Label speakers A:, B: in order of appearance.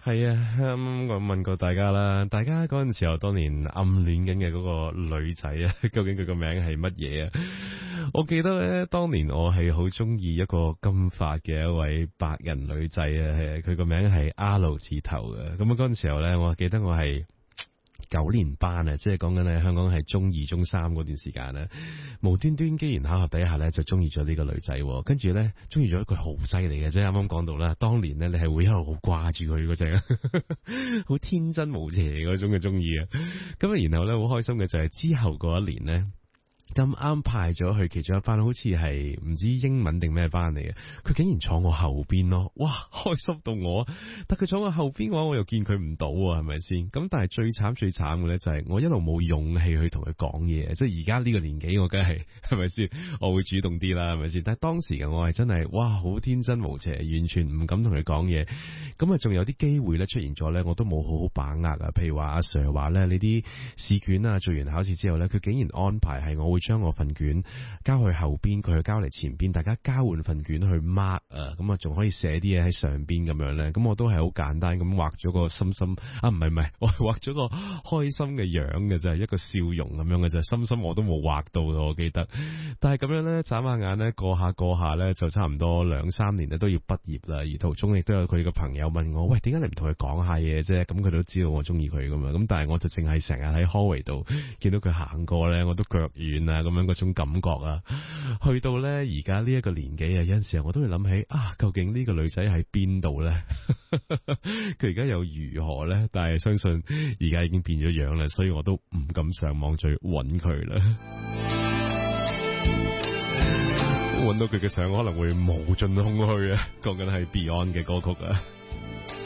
A: 係啊，啱啱我問過大家啦，大家嗰陣時候當年暗戀緊嘅嗰個女仔啊，究竟佢個名係乜嘢啊？我記得咧，當年我係好中意一個金髮嘅一位白人女仔啊，係佢個名係 R 字頭嘅。咁啊，嗰陣時候咧，我記得我係9年班啊，即係講緊喺香港係中2、中3嗰段時間咧，無端端機緣巧合底下咧就中意咗呢個女仔，跟住咧中意咗佢好犀利嘅，即係啱啱講到啦，當年咧你係會一路好掛住佢嗰隻，好天真無邪嗰種嘅中意啊，咁啊然後咧好開心嘅就係之後嗰一年咧。咁啱派咗去其中一班，好似係唔知英文定咩班嚟嘅，佢竟然坐我後邊咯，哇，開心到我！但佢坐我後邊嘅話，我又見佢唔到啊，係咪先？咁但係最慘嘅咧，就係我一路冇勇氣去同佢講嘢，即係而家呢個年紀，我梗係咪先？我會主動啲啦，係咪先？但係當時嘅我係真係，哇，好天真無邪，完全唔敢同佢講嘢。咁啊，仲有啲機會咧出現咗咧，我都冇好好把握啊。譬如話阿 Sir 話咧，你啲試卷啊，做完考試之後咧，佢竟然安排係我會將我份卷交去後邊，佢去交嚟前邊，大家交換份卷去 mark 啊，咁啊仲可以寫啲嘢喺上邊咁樣咧。咁我都係好簡單咁畫咗個心心啊，唔係，我係畫咗個開心嘅樣嘅啫，一個笑容咁樣嘅啫，心心我都冇畫到，我記得。但係咁樣咧，眨下眼咧，過下咧，就差唔多2、3年咧都要畢業啦。而途中亦都有佢嘅朋友問我，喂，點解你唔同佢講下嘢啫？咁佢都知道我中意佢噶嘛。咁但係我就淨係成日喺 hallway 度見到佢行過咧，我都腳軟啊，咁樣嗰種感覺啊。去到咧而家呢一個年紀啊，有陣時候我都會諗起啊，究竟呢個女仔喺邊度咧？佢而家又如何咧？但係相信而家已經變咗樣啦，所以我都唔敢上網再揾佢啦。揾到佢嘅相可能會無盡空虛啊！講緊係 Beyond 嘅歌曲啊。